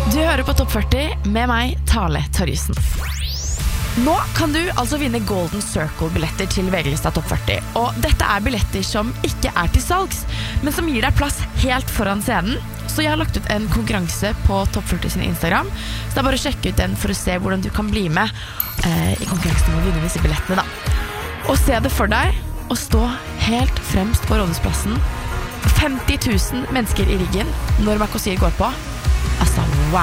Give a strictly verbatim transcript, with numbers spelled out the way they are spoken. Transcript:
Du hører på Topp førti med meg, Tale Torjussen. Nå kan du altså vinne Golden Circle-billetter til VG-lista Topp førti. Og dette er billetter som ikke er til salgs, men som gir deg plass helt foran scenen. Så jeg har lagt ut en konkurranse på Topp førti sin Instagram, så det er bare å sjekke ut den for å se hvordan du kan bli med eh, i konkurransen om å vinne disse billettene da. Og se det for deg å stå helt fremst på Rådhusplassen, femti tusen mennesker i ryggen når Marco Sier går på,